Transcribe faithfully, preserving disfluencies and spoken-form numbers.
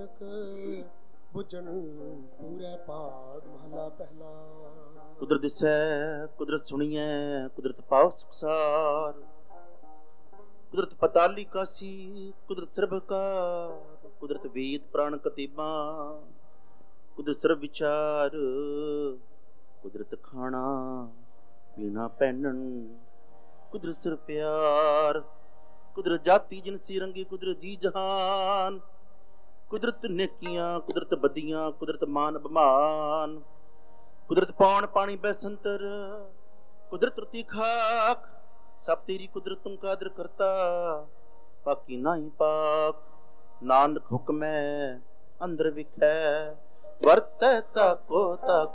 ਨਾਨਕ ਬੁਝਣ ਪੂਰੇ ਭਾਗ ਮਹਲਾ ਪਹਿਲਾ। ਕੁਦਰਤ ਦਿਸੈ ਕੁਦਰਤ ਸੁਣੀਐ ਕੁਦਰਤ ਪਾਵ ਸੁਖਸਾਰ, ਕੁਦਰਤ ਪਤਾਲੀ ਕਾਸੀ ਕੁਦਰਤ ਸਰਬਕਾਰ, ਕੁਦਰਤ ਵੇਦ ਪ੍ਰਾਣ ਕਤੇਬਾਂ ਕੁਦਰਤ ਸਰਬ ਵਿਚਾਰ, ਕੁਦਰਤ ਖਾਣਾ ਪੀਣਾ ਪਹਿਨਣ ਕੁਦਰਤ ਸਿਰ ਪਿਆਰ, ਕੁਦਰਤ ਜਾਤੀ ਜਿਨਸੀ ਰੰਗੀ ਕੁਦਰਤ ਜੀ ਜਹਾਨ, ਕੁਦਰਤ ਨੇਕੀਆਂ ਕੁਦਰਤ ਬਦੀਆਂ ਕੁਦਰਤ ਮਾਨ ਬਮਾਨ, ਕੁਦਰਤ ਪੌਣ ਪਾਣੀ ਬੈਸੰਤਰ ਕੁਦਰਤ ਰਤੀ ਖਾਕ, ਸਭ ਤੇਰੀ ਕੁਦਰਤ ਤੁਮ ਕਾਦਰ ਕਰਤਾ ਬਾਕੀ ਨਾਹੀ ਪਾਕ, ਨਾਨਕ ਹੁਕਮੈ ਅੰਦਰ ਵਿਖੈ ਵਰਤੈ ਤਾਕੋ ਤਾਕ।